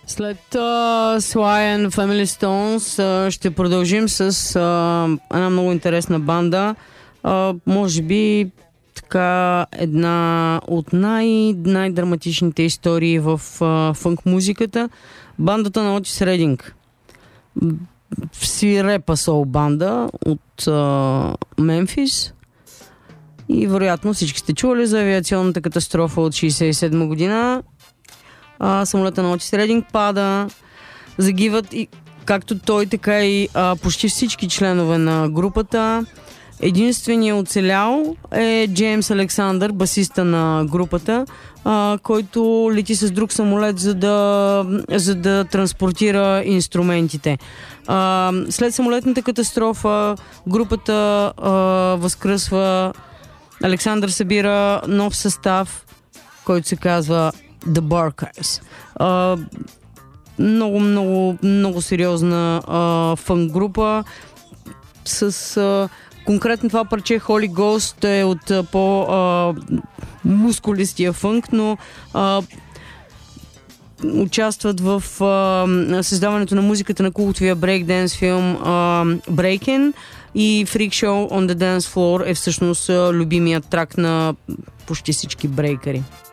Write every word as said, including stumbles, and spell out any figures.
След uh, Sly and Family Stones uh, ще продължим с uh, една много интересна банда. Uh, може би така една от най- най-драматичните истории в uh, фънк музиката. Бандата на Отис Рединг. Свирепа сол банда от uh, Мемфис. И вероятно всички сте чували за авиационната катастрофа от шейсет и седма година. А, самолета на Отис Рединг пада, загиват и както той, така и а, почти всички членове на групата. Единственият оцелял е Джеймс Александър, басиста на групата, а, който лети с друг самолет, за да, за да транспортира инструментите. А, след самолетната катастрофа групата а, възкръсва. Александър събира нов състав, който се казва The Barkers. Uh, много, много, много сериозна uh, фънк група с uh, конкретно това парче Holy Ghost е от uh, по-мускулистия uh, фънк, но uh, участват в uh, създаването на музиката на култовия брейкденс филм uh, Breakin' и Freak Show on the Dance Floor е всъщност uh, любимият трак на почти всички брейкъри.